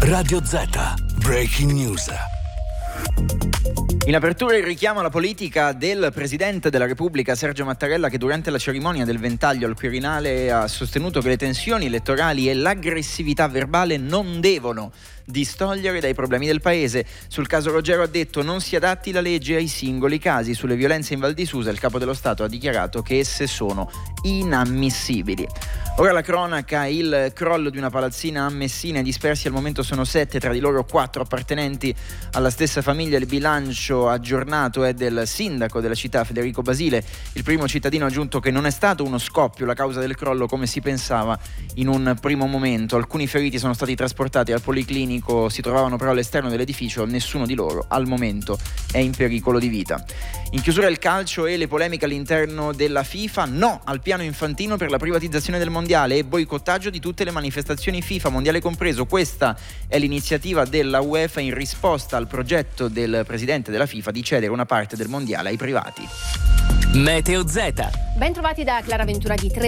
Radio Z, Breaking News. In apertura il richiamo alla politica del Presidente della Repubblica Sergio Mattarella, che durante la cerimonia del Ventaglio al Quirinale ha sostenuto che le tensioni elettorali e l'aggressività verbale non devono distogliere dai problemi del paese. Sul caso Roggero ha detto: non si adatti la legge ai singoli casi. Sulle violenze in Val di Susa il capo dello Stato ha dichiarato che esse sono inammissibili. Ora la cronaca: il crollo di una palazzina a Messina. I dispersi al momento sono 7, tra di loro 4 appartenenti alla stessa famiglia. Il bilancio aggiornato è del sindaco della città, Federico Basile. Il primo cittadino ha aggiunto che non è stato uno scoppio la causa del crollo come si pensava in un primo momento. Alcuni feriti sono stati trasportati al policlinico, si trovavano però all'esterno dell'edificio. Nessuno di loro al momento è in pericolo di vita. In chiusura il calcio e le polemiche all'interno della FIFA. No al piano infantino per la privatizzazione del mondiale e boicottaggio di tutte le manifestazioni FIFA, mondiale compreso. Questa è l'iniziativa della UEFA in risposta al progetto del presidente della FIFA di cedere una parte del mondiale ai privati. Meteo Z. Ben trovati da Clara Ventura di Tre